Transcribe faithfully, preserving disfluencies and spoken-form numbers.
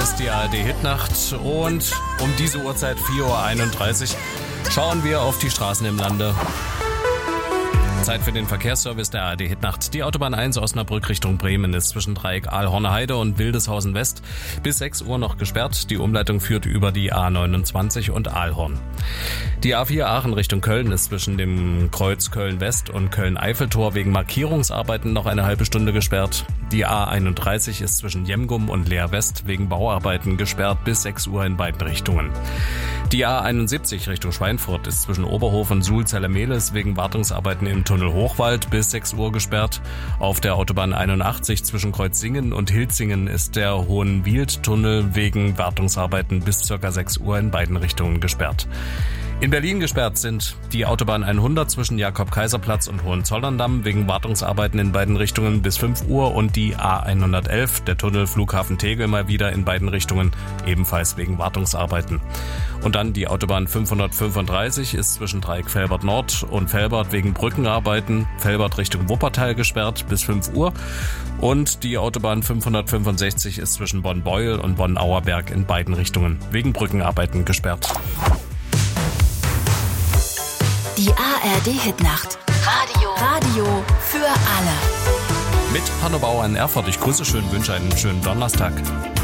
ist die A R D-Hitnacht und um diese Uhrzeit vier Uhr einunddreißig schauen wir auf die Straßen im Lande. Zeit für den Verkehrsservice der A R D-Hitnacht. Die Autobahn eins Osnabrück Richtung Bremen ist zwischen Dreieck Aalhorner Heide und Wildeshausen West bis sechs Uhr noch gesperrt. Die Umleitung führt über die A neunundzwanzig und Aalhorn. Die A vier Aachen Richtung Köln ist zwischen dem Kreuz Köln-West und Köln-Eiffeltor wegen Markierungsarbeiten noch eine halbe Stunde gesperrt. Die A einunddreißig ist zwischen Jemgum und Leer West wegen Bauarbeiten gesperrt bis sechs Uhr in beiden Richtungen. Die A einundsiebzig Richtung Schweinfurt ist zwischen Oberhof und Suhl-Zelle-Mehlis wegen Wartungsarbeiten im Tunnel Hochwald bis sechs Uhr gesperrt. Auf der Autobahn einundachtzig zwischen Kreuzsingen und Hilzingen ist der Hohenwild-Tunnel wegen Wartungsarbeiten bis ca. sechs Uhr in beiden Richtungen gesperrt. In Berlin gesperrt sind die Autobahn hundert zwischen Jakob-Kaiser-Platz und Hohenzollern-Damm wegen Wartungsarbeiten in beiden Richtungen bis fünf Uhr und die A hundertelf, der Tunnel Flughafen Tegel mal wieder in beiden Richtungen, ebenfalls wegen Wartungsarbeiten. Und dann die Autobahn fünfhundertfünfunddreißig ist zwischen Dreieck Velbert Nord und Velbert wegen Brückenarbeiten, Velbert Richtung Wuppertal gesperrt bis fünf Uhr. Und die Autobahn fünfhundertfünfundsechzig ist zwischen Bonn-Beuel und Bonn-Auerberg in beiden Richtungen wegen Brückenarbeiten gesperrt. Die A R D-Hitnacht. Radio. Radio für alle. Mit Hanno Bauer in Erfurt. Ich grüße schön, wünsche einen schönen Donnerstag.